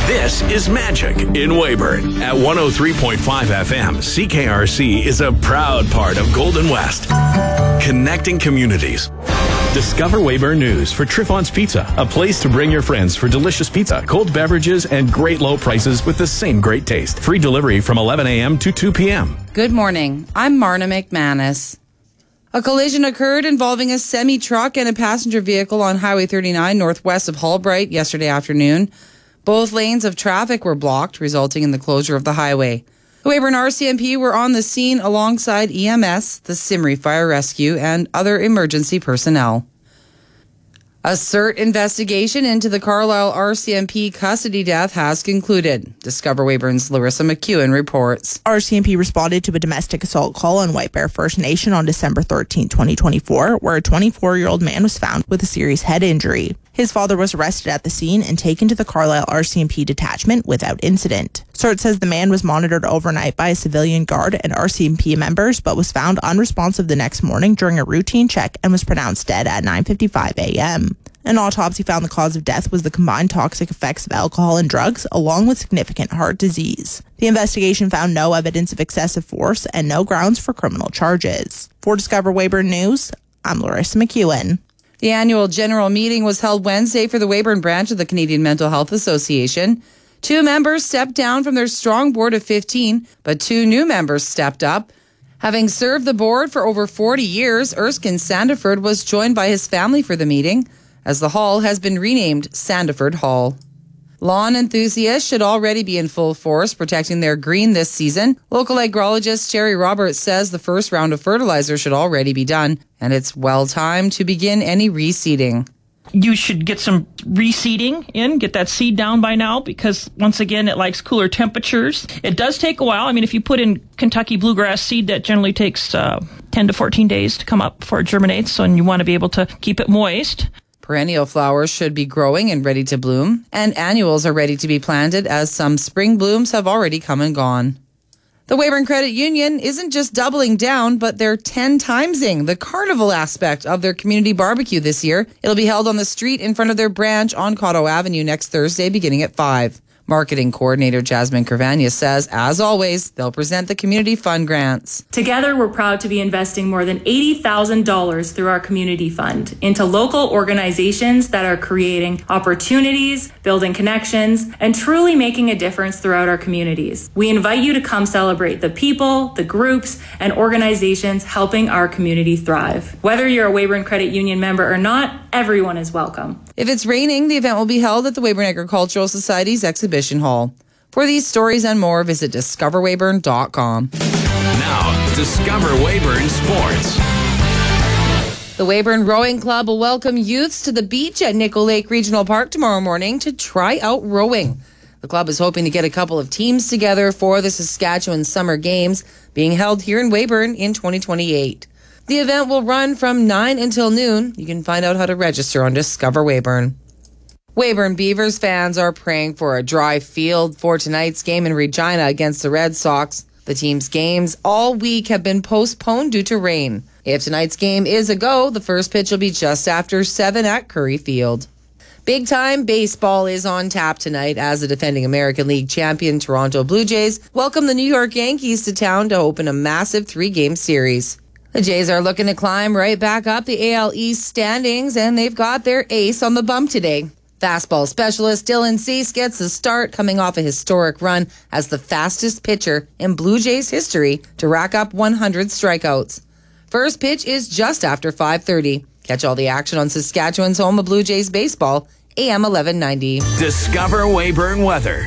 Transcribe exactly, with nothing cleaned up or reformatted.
This is Magic in Weyburn. At one oh three point five F M, C K R C is a proud part of Golden West. Connecting communities. Discover Weyburn News for Triffon's Pizza, a place to bring your friends for delicious pizza, cold beverages, and great low prices with the same great taste. Free delivery from eleven a.m. to two p.m. Good morning. I'm Marna McManus. A collision occurred involving a semi-truck and a passenger vehicle on Highway thirty-nine northwest of Hallbright yesterday afternoon. Both lanes of traffic were blocked, resulting in the closure of the highway. The Weyburn R C M P were on the scene alongside E M S, the Simri Fire Rescue, and other emergency personnel. A CERT investigation into the Carlisle R C M P custody death has concluded. Discover Weyburn's Larissa McEwen reports. R C M P responded to a domestic assault call on White Bear First Nation on December thirteenth, twenty twenty-four, where a twenty-four-year-old man was found with a serious head injury. His father was arrested at the scene and taken to the Carlisle R C M P detachment without incident. CERT says the man was monitored overnight by a civilian guard and R C M P members, but was found unresponsive the next morning during a routine check and was pronounced dead at nine fifty-five a.m. An autopsy found the cause of death was the combined toxic effects of alcohol and drugs, along with significant heart disease. The investigation found no evidence of excessive force and no grounds for criminal charges. For Discover Weyburn News, I'm Larissa McEwen. The annual general meeting was held Wednesday for the Weyburn branch of the Canadian Mental Health Association. Two members stepped down from their strong board of fifteen, but two new members stepped up. Having served the board for over forty years, Erskine Sandiford was joined by his family for the meeting, as the hall has been renamed Sandiford Hall. Lawn enthusiasts should already be in full force protecting their green this season. Local agrologist Sherry Roberts says the first round of fertilizer should already be done, and it's well timed to begin any reseeding. You should get some reseeding in, get that seed down by now, because once again, it likes cooler temperatures. It does take a while. I mean, if you put in Kentucky bluegrass seed, that generally takes uh, ten to fourteen days to come up before it germinates, so and you want to be able to keep it moist. Perennial flowers should be growing and ready to bloom, and annuals are ready to be planted as some spring blooms have already come and gone. The Weyburn Credit Union isn't just doubling down, but they're ten timesing the carnival aspect of their community barbecue this year. It'll be held on the street in front of their branch on Cotto Avenue next Thursday beginning at five. Marketing coordinator Jasmine Kervania says, as always, they'll present the community fund grants. Together, we're proud to be investing more than eighty thousand dollars through our community fund into local organizations that are creating opportunities, building connections, and truly making a difference throughout our communities. We invite you to come celebrate the people, the groups, and organizations helping our community thrive. Whether you're a Weyburn Credit Union member or not, everyone is welcome. If it's raining, the event will be held at the Weyburn Agricultural Society's exhibition hall. For these stories and more, visit discover weyburn dot com. Now, Discover Weyburn Sports. The Weyburn Rowing Club will welcome youths to the beach at Nickel Lake Regional Park tomorrow morning to try out rowing. The club is hoping to get a couple of teams together for the Saskatchewan Summer Games being held here in Weyburn in twenty twenty-eight. The event will run from nine until noon. You can find out how to register on Discover Weyburn. Weyburn Beavers fans are praying for a dry field for tonight's game in Regina against the Red Sox. The team's games all week have been postponed due to rain. If tonight's game is a go, the first pitch will be just after seven at Curry Field. Big time baseball is on tap tonight as the defending American League champion Toronto Blue Jays welcome the New York Yankees to town to open a massive three-game series. The Jays are looking to climb right back up the A L East standings, and they've got their ace on the bump today. Fastball specialist Dylan Cease gets the start, coming off a historic run as the fastest pitcher in Blue Jays history to rack up one hundred strikeouts. First pitch is just after five thirty. Catch all the action on Saskatchewan's home of Blue Jays baseball, A M eleven ninety. Discover Weyburn weather.